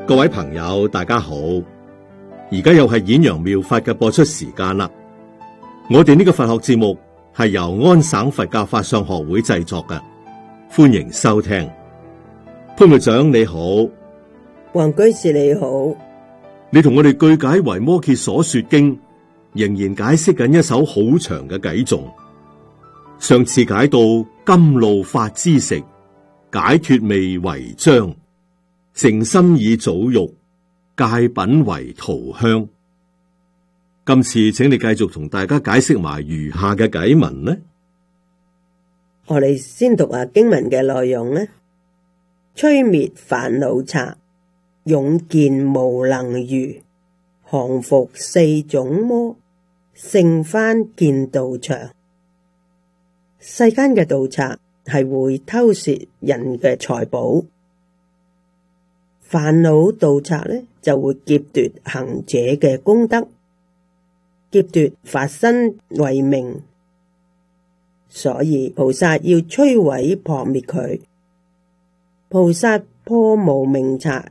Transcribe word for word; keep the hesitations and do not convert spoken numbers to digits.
各位朋友，大家好！而家又係演揚妙法嘅播出時間啦。我哋呢個佛學節目係由安省佛教法相學會製作嘅，歡迎收聽。潘會長你好， 黃居士你好， 你同我哋句解維摩詰所說經，仍然解釋緊一首好長嘅偈頌。上次解到甘露法之食，解脱味為漿。誠心以棗肉，戒品為塗香。今次請你繼續同大家解釋埋餘下嘅偈文呢？ 我哋先讀下經文嘅內容呢。摧滅煩惱賊，勇健無能虞，降伏四種魔，勝翻見道場。世間嘅盜賊係會偷竊人嘅財寶。煩惱盜賊呢，就會劫奪行者嘅功德，劫奪法身慧命，所以菩薩要摧毀撲滅佢。菩薩破無明賊，